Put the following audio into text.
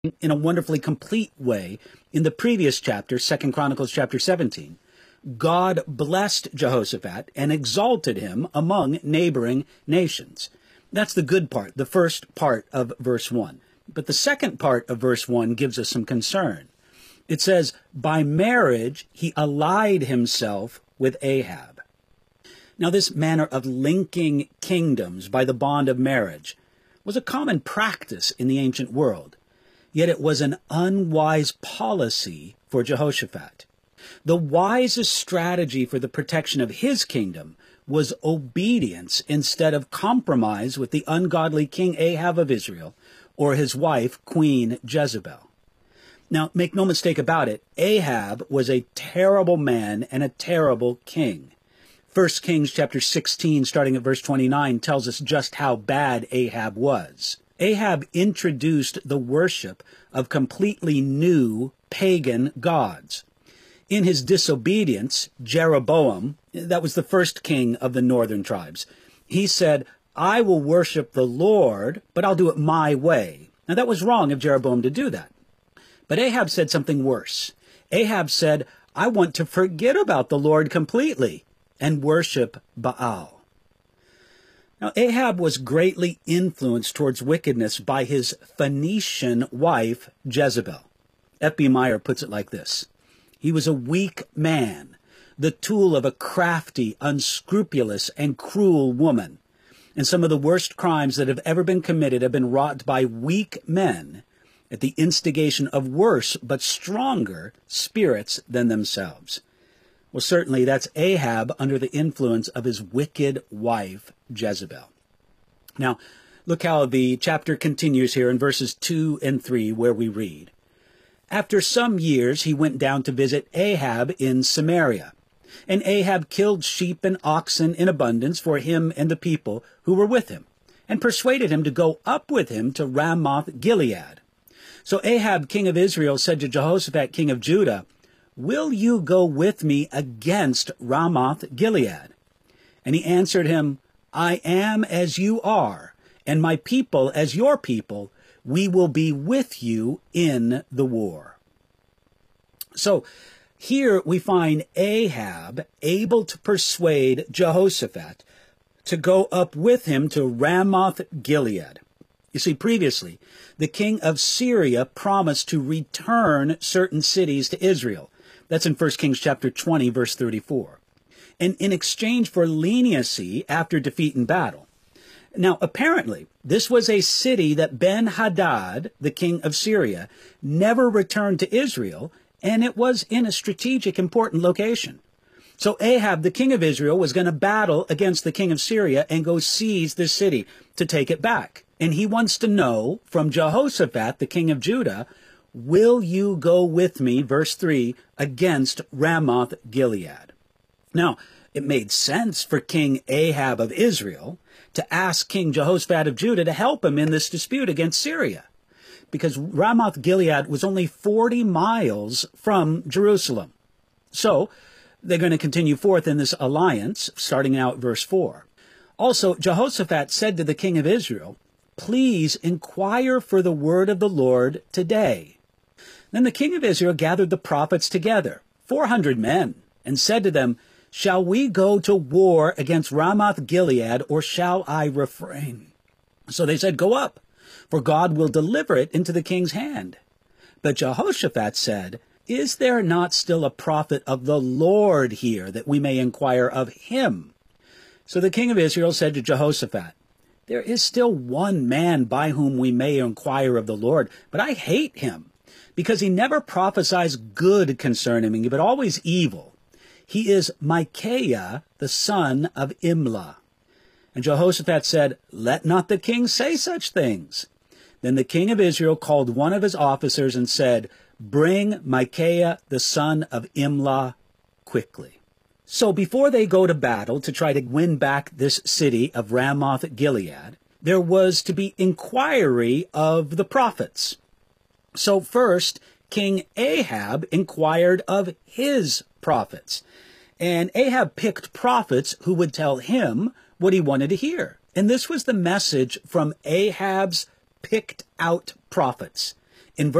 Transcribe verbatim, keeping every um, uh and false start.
in a wonderfully complete way in the previous chapter, Second Chronicles chapter seventeen. God blessed Jehoshaphat and exalted him among neighboring nations. That's the good part, the first part of verse one. But the second part of verse one gives us some concern. It says, by marriage he allied himself with Ahab. Now, this manner of linking kingdoms by the bond of marriage was a common practice in the ancient world. Yet it was an unwise policy for Jehoshaphat. The wisest strategy for the protection of his kingdom was obedience instead of compromise with the ungodly King Ahab of Israel or his wife, Queen Jezebel. Now, make no mistake about it, Ahab was a terrible man and a terrible king. First Kings chapter sixteen, starting at verse twenty-nine, tells us just how bad Ahab was. Ahab introduced the worship of completely new pagan gods. In his disobedience, Jeroboam, that was the first king of the northern tribes, he said, I will worship the Lord, but I'll do it my way. Now, that was wrong of Jeroboam to do that. But Ahab said something worse. Ahab said, I want to forget about the Lord completely and worship Baal. Now, Ahab was greatly influenced towards wickedness by his Phoenician wife, Jezebel. F B Meyer puts it like this. He was a weak man, the tool of a crafty, unscrupulous, and cruel woman. And some of the worst crimes that have ever been committed have been wrought by weak men at the instigation of worse but stronger spirits than themselves. Well, certainly that's Ahab under the influence of his wicked wife, Jezebel. Now, look how the chapter continues here in verses two and three, where we read, After some years he went down to visit Ahab in Samaria. And Ahab killed sheep and oxen in abundance for him and the people who were with him, and persuaded him to go up with him to Ramoth Gilead. So Ahab, king of Israel, said to Jehoshaphat, king of Judah, Will you go with me against Ramoth Gilead? And he answered him, I am as you are, and my people as your people. We will be with you in the war. So here we find Ahab able to persuade Jehoshaphat to go up with him to Ramoth Gilead. You see, previously, the king of Syria promised to return certain cities to Israel. That's in First Kings chapter twenty, verse thirty-four. And in exchange for leniency after defeat in battle. Now, apparently, this was a city that Ben-Hadad, the king of Syria, never returned to Israel, and it was in a strategic, important location. So Ahab, the king of Israel, was going to battle against the king of Syria and go seize this city to take it back. And he wants to know from Jehoshaphat, the king of Judah, will you go with me, verse three, against Ramoth Gilead? Now, it made sense for King Ahab of Israel to ask King Jehoshaphat of Judah to help him in this dispute against Syria, because Ramoth Gilead was only forty miles from Jerusalem. So they're going to continue forth in this alliance, starting out verse four. Also, Jehoshaphat said to the king of Israel, Please inquire for the word of the Lord today. Then the king of Israel gathered the prophets together, four hundred men, and said to them, Shall we go to war against Ramoth Gilead, or shall I refrain? So they said, Go up, for God will deliver it into the king's hand. But Jehoshaphat said, Is there not still a prophet of the Lord here, that we may inquire of him? So the king of Israel said to Jehoshaphat, There is still one man by whom we may inquire of the Lord, but I hate him, because he never prophesies good concerning me, but always evil. He is Micaiah, the son of Imlah. And Jehoshaphat said, Let not the king say such things. Then the king of Israel called one of his officers and said, Bring Micaiah, the son of Imlah, quickly. So before they go to battle to try to win back this city of Ramoth Gilead, there was to be inquiry of the prophets. So first, King Ahab inquired of his prophets. And Ahab picked prophets who would tell him what he wanted to hear. And this was the message from Ahab's picked out prophets.